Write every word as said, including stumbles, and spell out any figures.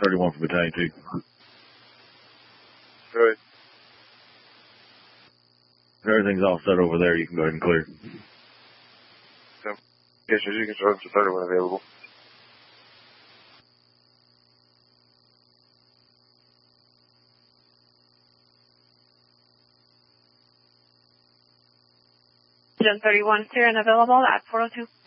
thirty-one for battalion two. Good. If everything's all set over there, you can go ahead and clear. Okay. Yes, sir, you can start to thirty-one available. Gen thirty-one clear and available at four oh two.